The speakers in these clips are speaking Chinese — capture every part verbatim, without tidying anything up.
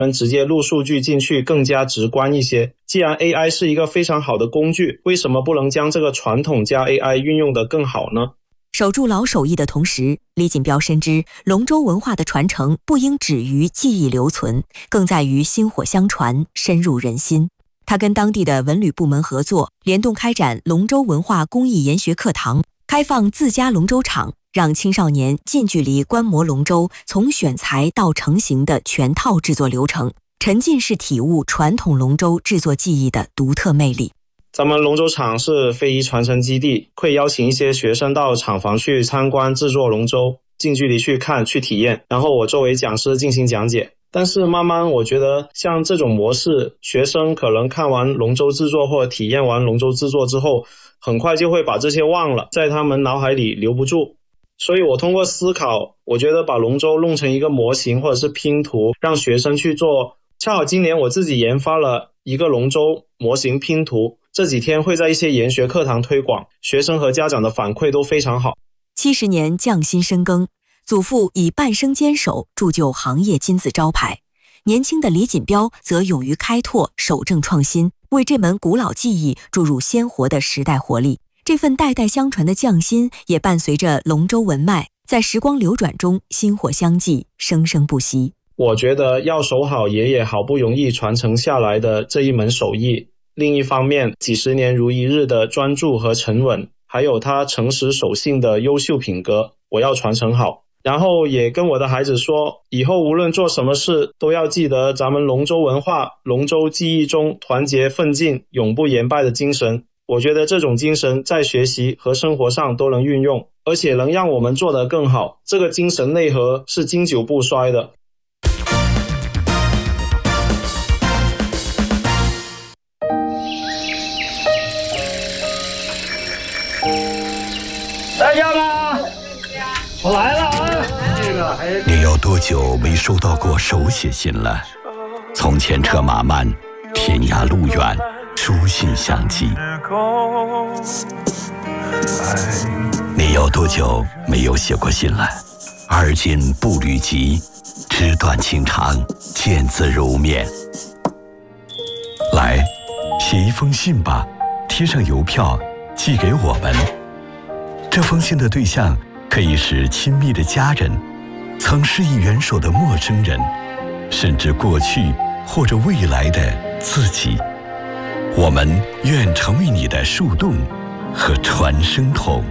能直接录数据进去更加直观一些。既然 A I 是一个非常好的工具，为什么不能将这个传统加 A I 运用得更好呢？ 守住老手艺的同时，李锦标深知龙舟文化的传承不应止于记忆留存，更在于薪火相传，深入人心。他跟当地的文旅部门合作，联动开展龙舟文化公益研学课堂，开放自家龙舟场，让青少年近距离观摩龙舟从选材到成型的全套制作流程，沉浸式体悟传统龙舟制作技艺的独特魅力。 咱们龙舟场是非遗传承基地，会邀请一些学生到厂房去参观制作龙舟，近距离去看去体验，然后我作为讲师进行讲解。但是慢慢我觉得像这种模式，学生可能看完龙舟制作或者体验完龙舟制作之后，很快就会把这些忘了，在他们脑海里留不住。所以我通过思考，我觉得把龙舟弄成一个模型或者是拼图，让学生去做。恰好今年我自己研发了一个龙舟模型拼图，这几天会在一些研学课堂推广，学生和家长的反馈都非常好。 七十年匠心深耕，祖父以半生坚守铸就行业金字招牌，年轻的李锦标则勇于开拓，守正创新，为这门古老技艺注入鲜活的时代活力。这份代代相传的匠心也伴随着龙舟文脉，在时光流转中薪火相继，生生不息。 我觉得要守好爷爷好不容易传承下来的这一门手艺，另一方面几十年如一日的专注和沉稳，还有他诚实守信的优秀品格，我要传承好。然后也跟我的孩子说，以后无论做什么事都要记得咱们龙舟文化、龙舟技艺中团结奋进、永不言败的精神。我觉得这种精神在学习和生活上都能运用，而且能让我们做得更好。这个精神内核是经久不衰的。 在家吗？我来了啊！这个还你有多久没收到过手写信了？从前车马慢，天涯路远，书信相寄。你有多久没有写过信了？而今步履急，纸短情长，见字如面。来，写一封信吧，贴上邮票，寄给我们。这封信的对象可以是亲密的家人，曾施以援手的陌生人，甚至过去或者未来的自己。我们愿成为你的树洞和传声筒。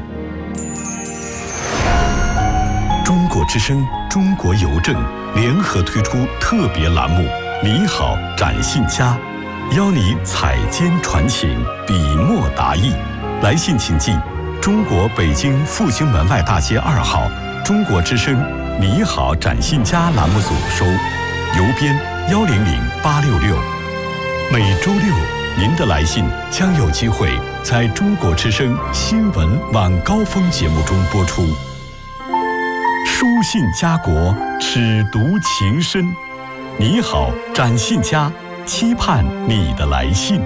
中国之声、中国邮政联合推出特别栏目“你好，展信佳”，邀你采笺传情，笔墨达意。来信请寄中国北京复兴门外大街二号中国之声“你好，展信佳”栏目组收，邮编幺零零八六六。每周六，您的来信将有机会在中国之声新闻晚高峰节目中播出。书信家国，尺读情深。你好，展信佳，期盼你的来信。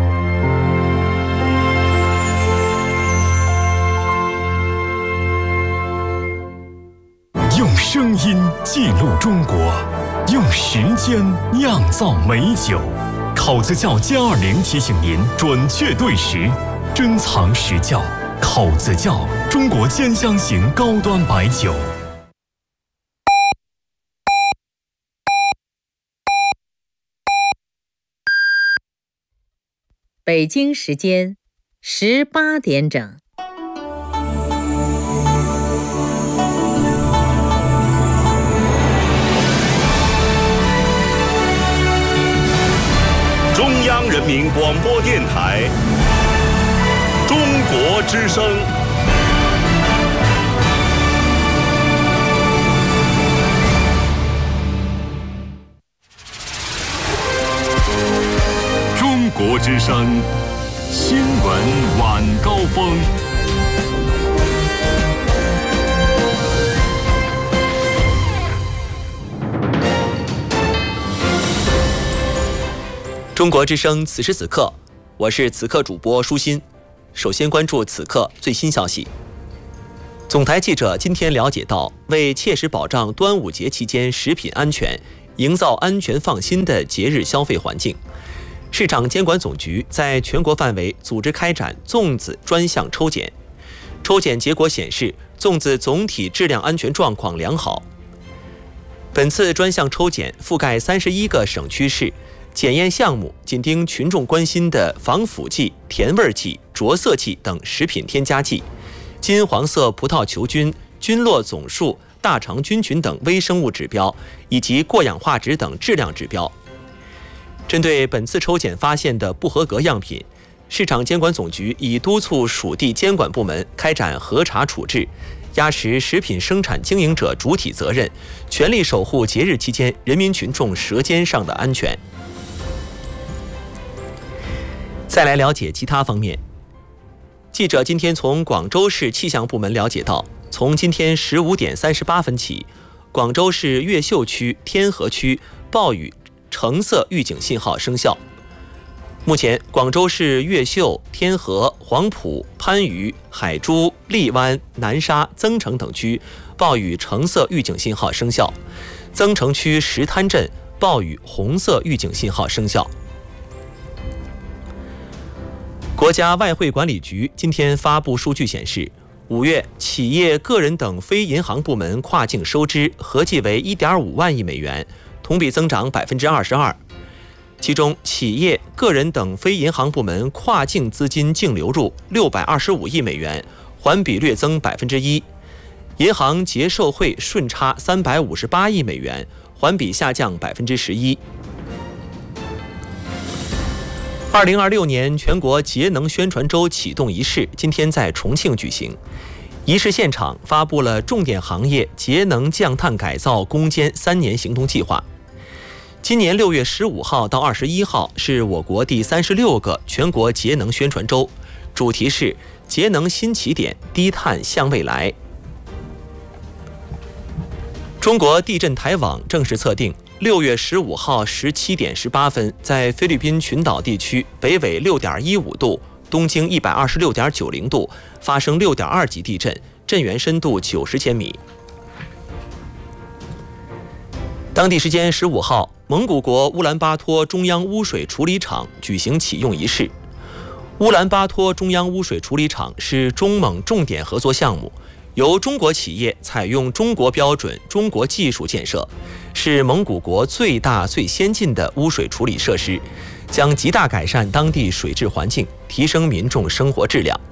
用声音记录中国，用时间酿造美酒。口子窖歼二零提醒您准确对时，珍藏实窖。口子窖，中国兼香型高端白酒。 北京时间十八点整。 中央人民广播电台中国之声。 中国之声新闻晚高峰。 中国之声此时此刻，我是此刻主播舒心。首先关注此刻最新消息。总台记者今天了解到，为切实保障端午节期间食品安全， 营造安全放心的节日消费环境。市场监管总局在全国范围组织开展粽子专项抽检，抽检结果显示，粽子总体质量安全状况良好。本次专项抽检覆盖三十一个省区市，检验项目紧盯群众关心的防腐剂、甜味剂、着色剂等食品添加剂、金黄色葡萄球菌、菌落总数、大肠菌群等微生物指标，以及过氧化值等质量指标。针对本次抽检发现的不合格样品，市场监管总局已督促属地监管部门开展核查处置，压实食品生产经营者主体责任，全力守护节日期间人民群众舌尖上的安全。再来了解其他方面。记者今天从广州市气象部门了解到，从今天十五点三十八分起，广州市越秀区、天河区暴雨橙色预警信号生效。目前，广州市越秀、天河、黄埔、番禺、海珠、荔湾、南沙、增城等区暴雨橙色预警信号生效，增城区石滩镇暴雨红色预警信号生效。国家外汇管理局今天发布数据显示，五月企业、个人等非银行部门跨境收支合计为 一点五万亿美元，同比增长 百分之二十二。其中，企业、个人等非银行部门跨境资金净流入六百二十五亿美元，环比略增 百分之一；银行结售汇顺差三百五十八亿美元，环比下降 百分之十一。二零二六年全国节能宣传周启动仪式今天在重庆举行，仪式现场发布了重点行业节能降碳改造攻坚三年行动计划。今年六月十五号到二十一号是我国第三十六个全国节能宣传周，主题是节能新起点，低碳向未来。中国地震台网正式测定，六月十五号十七点十八分，在菲律宾群岛地区北纬六点一五度、东经一百二十六点九零度发生六点二级地震，震源深度九十千米。当地时间十五号，蒙古国乌兰巴托中央污水处理厂举行启用仪式。乌兰巴托中央污水处理厂是中蒙重点合作项目，由中国企业采用中国标准、中国技术建设，是蒙古国最大最先进的污水处理设施，将极大改善当地水质环境，提升民众生活质量。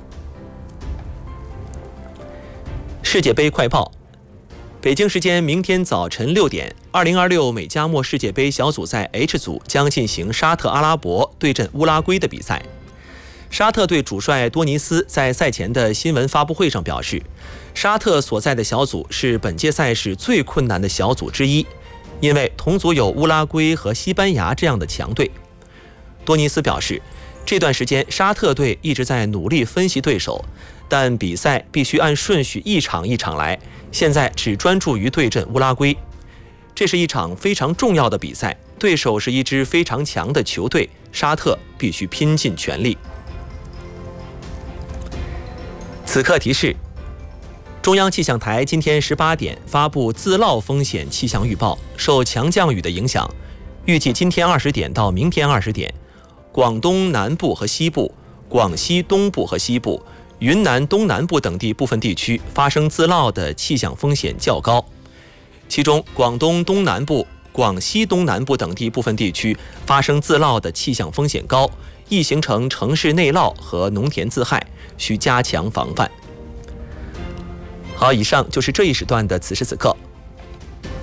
世界杯快报。北京时间明天早晨六点，二零二六美加墨世界杯小组赛 H 组将进行沙特阿拉伯对阵乌拉圭的比赛。沙特队主帅多尼斯在赛前的新闻发布会上表示，沙特所在的小组是本届赛事最困难的小组之一，因为同组有乌拉圭和西班牙这样的强队。多尼斯表示，这段时间沙特队一直在努力分析对手，但比赛必须按顺序一场一场来，现在只专注于对阵乌拉圭。这是一场非常重要的比赛，对手是一支非常强的球队，沙特必须拼尽全力。此刻提示：中央气象台今天十八点发布自涝风险气象预报，受强降雨的影响，预计今天二十点到明天二十点，广东南部和西部、广西东部和西部、云南东南部等地部分地区发生自涝的气象风险较高，其中广东东南部、广西东南部等地部分地区发生自涝的气象风险高，易形成城市内涝和农田自害，需加强防范。好，以上就是这一时段的此时此刻。